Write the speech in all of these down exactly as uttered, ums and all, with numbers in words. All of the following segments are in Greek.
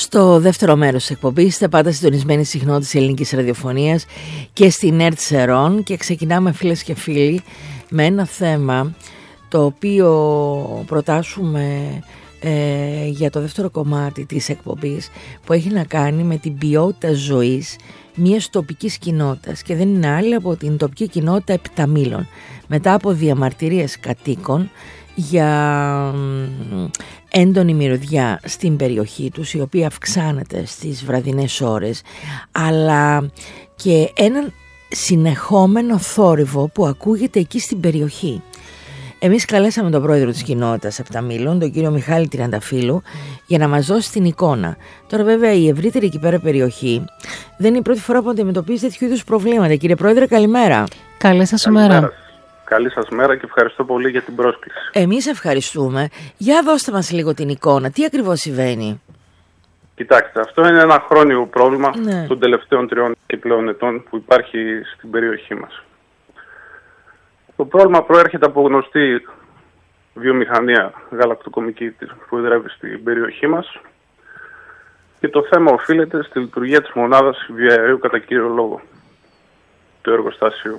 Στο δεύτερο μέρος της εκπομπής είστε πάντα συντονισμένοι συχνότητες ελληνικής ραδιοφωνίας και στην ΕΡΤ Σερών και ξεκινάμε, φίλες και φίλοι, με ένα θέμα το οποίο προτάσουμε ε, για το δεύτερο κομμάτι της εκπομπής, που έχει να κάνει με την ποιότητα ζωής μιας τοπικής κοινότητας, και δεν είναι άλλη από την τοπική κοινότητα Επταμήλων, μετά από διαμαρτυρίες κατοίκων για έντονη μυρωδιά στην περιοχή τους, η οποία αυξάνεται στις βραδινές ώρες, αλλά και έναν συνεχόμενο θόρυβο που ακούγεται εκεί στην περιοχή. Εμείς καλέσαμε τον πρόεδρο της κοινότητας Επταμήλων, τον κύριο Μιχάλη Τριανταφύλου, για να μας δώσει την εικόνα. Τώρα βέβαια η ευρύτερη εκεί πέρα περιοχή δεν είναι η πρώτη φορά που αντιμετωπίζει τέτοιου είδους προβλήματα. Κύριε Πρόεδρε, καλημέρα. Καλή σας ημέρα. Καλή σας μέρα και ευχαριστώ πολύ για την πρόσκληση. Εμείς ευχαριστούμε. Για δώστε μας λίγο την εικόνα. Τι ακριβώς συμβαίνει? Κοιτάξτε, αυτό είναι ένα χρόνιο πρόβλημα, ναι, των τελευταίων τριών και πλέον ετών που υπάρχει στην περιοχή μας. Το πρόβλημα προέρχεται από γνωστή βιομηχανία γαλακτοκομική που εδρεύει στην περιοχή μας, και το θέμα οφείλεται στη λειτουργία της μονάδας βιοαερίου κατά κύριο λόγο του εργοστασίου.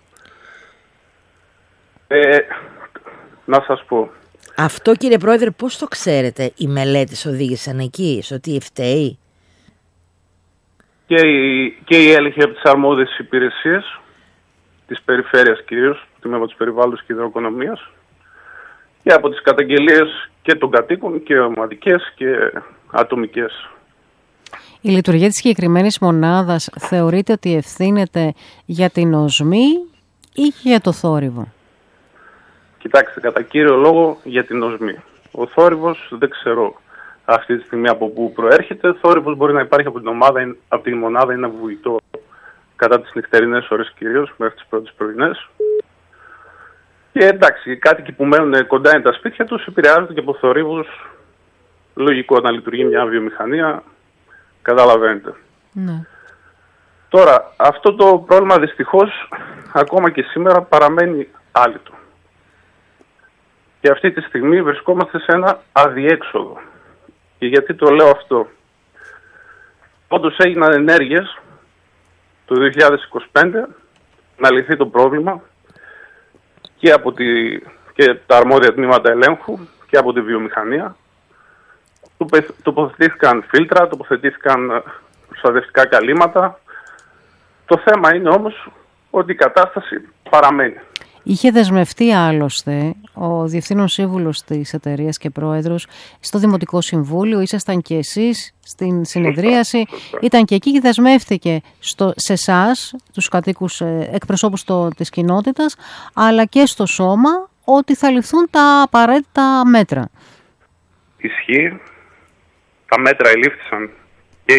Ε, να σας πω. Αυτό, κύριε Πρόεδρε, πώς το ξέρετε? Οι μελέτες οδήγησαν εκεί, στο τι φταίει? Και η, και η έλεγχη από τις αρμόδιες υπηρεσίες της περιφέρειας, κυρίως το τμήμα της περιβάλλοντος και υδροοικονομίας, και από τις καταγγελίες και των κατοίκων, και ομαδικές και ατομικές. Η λειτουργία της συγκεκριμένης μονάδας θεωρείται ότι ευθύνεται για την οσμή ή για το θόρυβο? Κοιτάξτε, κατά κύριο λόγο για την οσμή. Ο θόρυβος δεν ξέρω αυτή τη στιγμή από πού προέρχεται. Ο θόρυβος μπορεί να υπάρχει από την, ομάδα, από την μονάδα, είναι βουητό κατά τις νυχτερινές ώρες κυρίως, μέχρι τις πρώτες πρωινές. Και εντάξει, οι κάτοικοι που μένουν κοντά είναι τα σπίτια τους, επηρεάζονται και από θορύβους. Λογικό να λειτουργεί μια βιομηχανία, καταλαβαίνετε. Ναι. Τώρα, αυτό το πρόβλημα δυστυχώς ακόμα και σήμερα παραμένει άλυτο. Και αυτή τη στιγμή βρισκόμαστε σε ένα αδιέξοδο. Και γιατί το λέω αυτό? Όντως έγιναν ενέργειες το δύο χιλιάδες είκοσι πέντε να λυθεί το πρόβλημα και από τη, και τα αρμόδια τμήματα ελέγχου και από τη βιομηχανία. Τοποθετήθηκαν φίλτρα, τοποθετήθηκαν προστατευτικά καλύματα. Το θέμα είναι όμως ότι η κατάσταση παραμένει. Είχε δεσμευτεί άλλωστε ο Διευθύνων Σύμβουλος της εταιρείας και πρόεδρος στο Δημοτικό Συμβούλιο, ήσασταν και εσείς στην συνεδρίαση, ήταν και εκεί και δεσμεύτηκε στο, σε εσάς, τους κατοίκους εκπροσώπους το, της κοινότητας, αλλά και στο σώμα, ότι θα ληφθούν τα απαραίτητα μέτρα. Ισχύει. Τα μέτρα ελήφθησαν